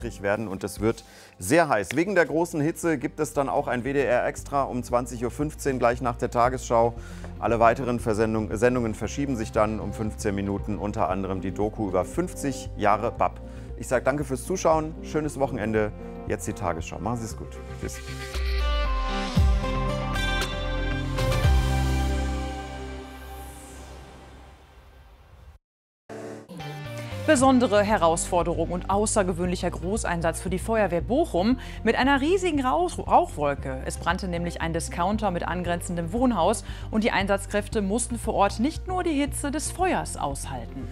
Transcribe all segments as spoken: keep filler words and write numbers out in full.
werden und es wird sehr heiß. Wegen der großen Hitze gibt es dann auch ein W D R Extra um zwanzig Uhr fünfzehn gleich nach der Tagesschau. Alle weiteren Versendung, Sendungen verschieben sich dann um fünfzehn Minuten, unter anderem die Doku über fünfzig Jahre B A P. Ich sage danke fürs Zuschauen, schönes Wochenende, jetzt die Tagesschau. Machen Sie es gut. Tschüss. Besondere Herausforderung und außergewöhnlicher Großeinsatz für die Feuerwehr Bochum mit einer riesigen Rauch Rauchwolke. Es brannte nämlich ein Discounter mit angrenzendem Wohnhaus und die Einsatzkräfte mussten vor Ort nicht nur die Hitze des Feuers aushalten.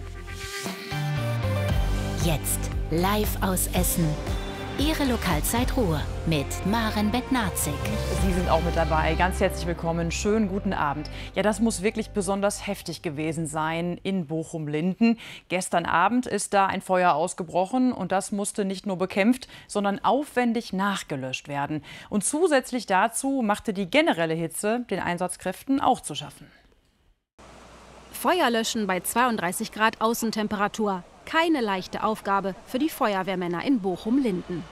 Jetzt live aus Essen. Ihre Lokalzeit Ruhr mit Maren Bednarzik. Sie sind auch mit dabei. Ganz herzlich willkommen. Schönen guten Abend. Ja, das muss wirklich besonders heftig gewesen sein in Bochum-Linden. Gestern Abend ist da ein Feuer ausgebrochen und das musste nicht nur bekämpft, sondern aufwendig nachgelöscht werden. Und zusätzlich dazu machte die generelle Hitze den Einsatzkräften auch zu schaffen. Feuer löschen bei zweiunddreißig Grad Außentemperatur. Keine leichte Aufgabe für die Feuerwehrmänner in Bochum-Linden.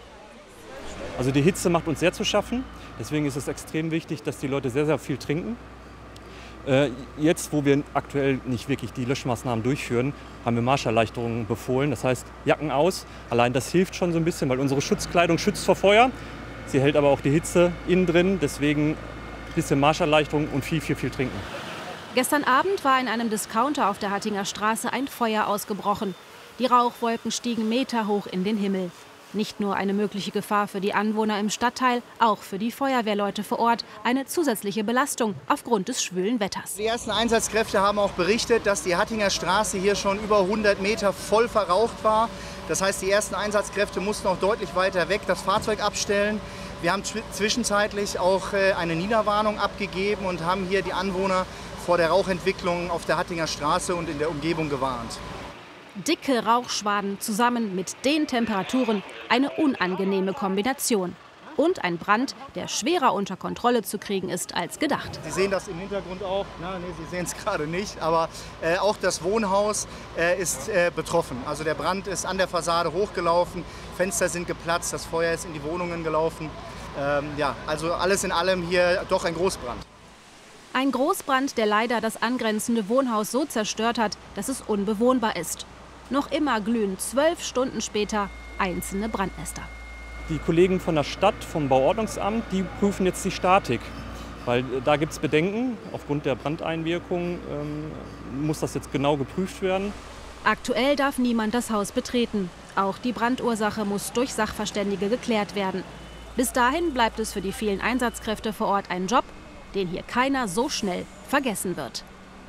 Also die Hitze macht uns sehr zu schaffen. Deswegen ist es extrem wichtig, dass die Leute sehr, sehr viel trinken. Äh, jetzt, wo wir aktuell nicht wirklich die Löschmaßnahmen durchführen, haben wir Marscherleichterungen befohlen. Das heißt, Jacken aus. Allein das hilft schon so ein bisschen, weil unsere Schutzkleidung schützt vor Feuer. Sie hält aber auch die Hitze innen drin. Deswegen ein bisschen Marscherleichterung und viel, viel, viel trinken. Gestern Abend war in einem Discounter auf der Hattinger Straße ein Feuer ausgebrochen. Die Rauchwolken stiegen meterhoch in den Himmel. Nicht nur eine mögliche Gefahr für die Anwohner im Stadtteil, auch für die Feuerwehrleute vor Ort eine zusätzliche Belastung aufgrund des schwülen Wetters. Die ersten Einsatzkräfte haben auch berichtet, dass die Hattinger Straße hier schon über hundert Meter voll verraucht war. Das heißt, die ersten Einsatzkräfte mussten auch deutlich weiter weg das Fahrzeug abstellen. Wir haben zwischenzeitlich auch eine Niederwarnung abgegeben und haben hier die Anwohner vor der Rauchentwicklung auf der Hattinger Straße und in der Umgebung gewarnt. Dicke Rauchschwaden zusammen mit den Temperaturen, eine unangenehme Kombination. Und ein Brand, der schwerer unter Kontrolle zu kriegen ist als gedacht. Sie sehen das im Hintergrund auch. Na, nee, Sie sehen es gerade nicht. Aber äh, auch das Wohnhaus äh, ist äh, betroffen. Also der Brand ist an der Fassade hochgelaufen, Fenster sind geplatzt, das Feuer ist in die Wohnungen gelaufen. Ähm, ja, also alles in allem hier doch ein Großbrand. Ein Großbrand, der leider das angrenzende Wohnhaus so zerstört hat, dass es unbewohnbar ist. Noch immer glühen zwölf Stunden später einzelne Brandnester. Die Kollegen von der Stadt, vom Bauordnungsamt, die prüfen jetzt die Statik. Weil da gibt es Bedenken. Aufgrund der Brandeinwirkung ähm, muss das jetzt genau geprüft werden. Aktuell darf niemand das Haus betreten. Auch die Brandursache muss durch Sachverständige geklärt werden. Bis dahin bleibt es für die vielen Einsatzkräfte vor Ort ein Job, den hier keiner so schnell vergessen wird.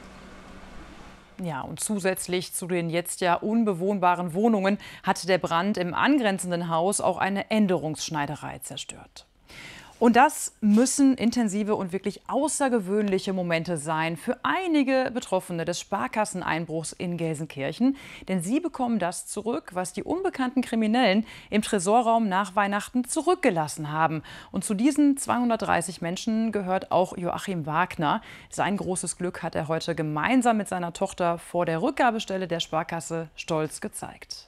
Ja, und zusätzlich zu den jetzt ja unbewohnbaren Wohnungen hat der Brand im angrenzenden Haus auch eine Änderungsschneiderei zerstört. Und das müssen intensive und wirklich außergewöhnliche Momente sein für einige Betroffene des Sparkasseneinbruchs in Gelsenkirchen. Denn sie bekommen das zurück, was die unbekannten Kriminellen im Tresorraum nach Weihnachten zurückgelassen haben. Und zu diesen zweihundertdreißig Menschen gehört auch Joachim Wagner. Sein großes Glück hat er heute gemeinsam mit seiner Tochter vor der Rückgabestelle der Sparkasse stolz gezeigt.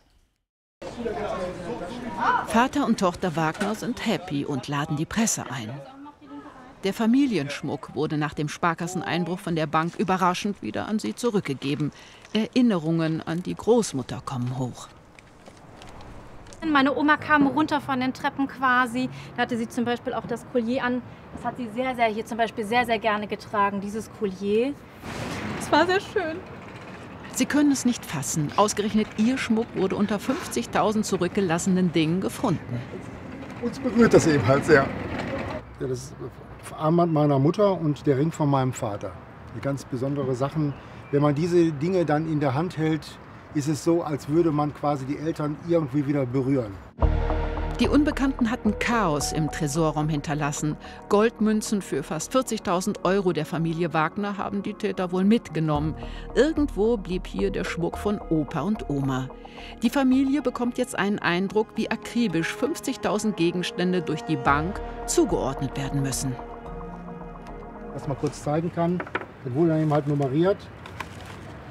Vater und Tochter Wagner sind happy und laden die Presse ein. Der Familienschmuck wurde nach dem Sparkasseneinbruch von der Bank überraschend wieder an sie zurückgegeben. Erinnerungen an die Großmutter kommen hoch. Meine Oma kam runter von den Treppen quasi. Da hatte sie zum Beispiel auch das Collier an. Das hat sie sehr, sehr hier zum Beispiel sehr, sehr gerne getragen, dieses Collier. Es war sehr schön. Sie können es nicht fassen. Ausgerechnet ihr Schmuck wurde unter fünfzigtausend zurückgelassenen Dingen gefunden. Uns berührt das eben halt sehr. Ja, das ist das Armband meiner Mutter und der Ring von meinem Vater. Die ganz besondere Sachen. Wenn man diese Dinge dann in der Hand hält, ist es so, als würde man quasi die Eltern irgendwie wieder berühren. Die Unbekannten hatten Chaos im Tresorraum hinterlassen. Goldmünzen für fast vierzigtausend Euro der Familie Wagner haben die Täter wohl mitgenommen. Irgendwo blieb hier der Schmuck von Opa und Oma. Die Familie bekommt jetzt einen Eindruck, wie akribisch fünfzigtausend Gegenstände durch die Bank zugeordnet werden müssen. Was man kurz zeigen kann, das wurde dann eben halt nummeriert.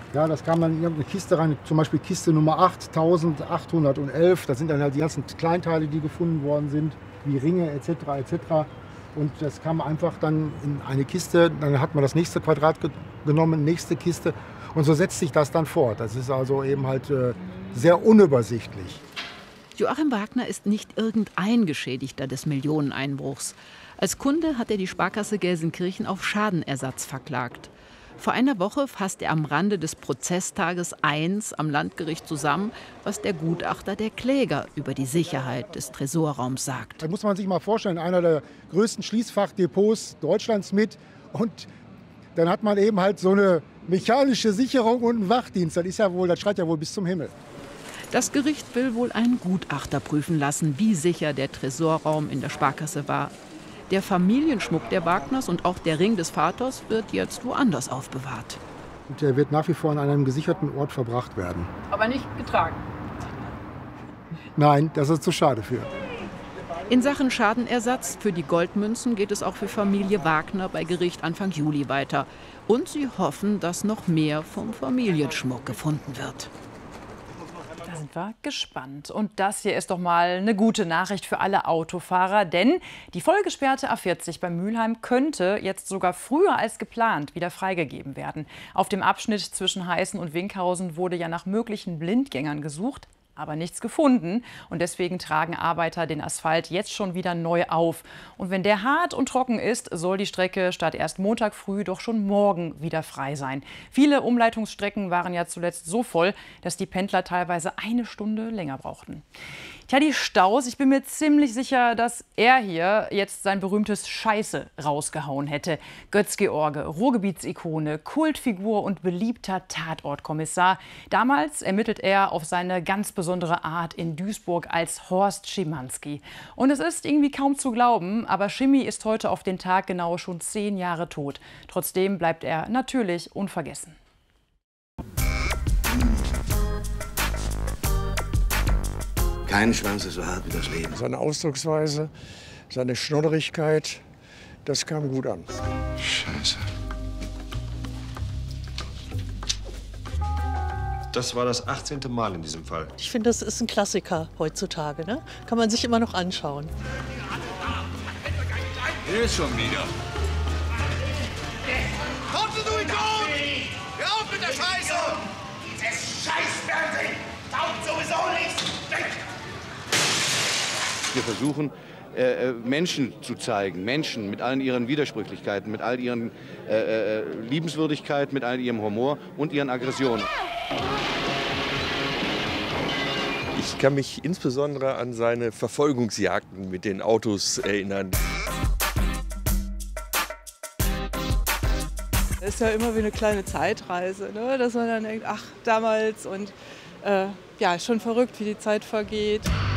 Ja, das kam dann in irgendeine Kiste rein, zum Beispiel Kiste Nummer achttausendachthundertelf. Das sind dann halt die ganzen Kleinteile, die gefunden worden sind, wie Ringe et cetera et cetera. Und das kam einfach dann in eine Kiste, dann hat man das nächste Quadrat ge genommen, nächste Kiste. Und so setzt sich das dann fort. Das ist also eben halt äh, sehr unübersichtlich. Joachim Wagner ist nicht irgendein Geschädigter des Millioneneinbruchs. Als Kunde hat er die Sparkasse Gelsenkirchen auf Schadenersatz verklagt. Vor einer Woche fasst er am Rande des Prozesstages eins am Landgericht zusammen, was der Gutachter der Kläger über die Sicherheit des Tresorraums sagt. Da muss man sich mal vorstellen, einer der größten Schließfachdepots Deutschlands mit. Und dann hat man eben halt so eine mechanische Sicherung und einen Wachdienst. Das ist ja wohl, das schreit ja wohl bis zum Himmel. Das Gericht will wohl einen Gutachter prüfen lassen, wie sicher der Tresorraum in der Sparkasse war. Der Familienschmuck der Wagners und auch der Ring des Vaters wird jetzt woanders aufbewahrt. Und der wird nach wie vor an einem gesicherten Ort verbracht werden. Aber nicht getragen? Nein, das ist zu schade für. In Sachen Schadenersatz für die Goldmünzen geht es auch für Familie Wagner bei Gericht Anfang Juli weiter. Und sie hoffen, dass noch mehr vom Familienschmuck gefunden wird. Da sind wir gespannt. Und das hier ist doch mal eine gute Nachricht für alle Autofahrer, denn die vollgesperrte A vierzig bei Mülheim könnte jetzt sogar früher als geplant wieder freigegeben werden. Auf dem Abschnitt zwischen Heißen und Winkhausen wurde ja nach möglichen Blindgängern gesucht, aber nichts gefunden. Und deswegen tragen Arbeiter den Asphalt jetzt schon wieder neu auf. Und wenn der hart und trocken ist, soll die Strecke statt erst Montag früh doch schon morgen wieder frei sein. Viele Umleitungsstrecken waren ja zuletzt so voll, dass die Pendler teilweise eine Stunde länger brauchten. Tja, die Staus, ich bin mir ziemlich sicher, dass er hier jetzt sein berühmtes Scheiße rausgehauen hätte. Götz-George, Ruhrgebietsikone, Kultfigur und beliebter Tatortkommissar. Damals ermittelt er auf seine ganz besondere Art in Duisburg als Horst Schimanski. Und es ist irgendwie kaum zu glauben, aber Schimi ist heute auf den Tag genau schon zehn Jahre tot. Trotzdem bleibt er natürlich unvergessen. Kein Schwanz ist so hart wie das Leben. Seine Ausdrucksweise, seine Schnodderigkeit, das kam gut an. Scheiße. Das war das achtzehnte Mal in diesem Fall. Ich finde, das ist ein Klassiker heutzutage. Ne? Kann man sich immer noch anschauen. Hier ist schon wieder. Kommt du Idiot! Hör auf mit der Scheiße! Dieses Scheißfernsehen taugt sowieso nichts! Wir versuchen, äh, Menschen zu zeigen, Menschen mit allen ihren Widersprüchlichkeiten, mit all ihren äh, äh, Liebenswürdigkeit, mit all ihrem Humor und ihren Aggressionen. Ich kann mich insbesondere an seine Verfolgungsjagden mit den Autos erinnern. Es ist ja immer wie eine kleine Zeitreise, ne? Dass man dann denkt, ach, damals und äh, ja, schon verrückt, wie die Zeit vergeht.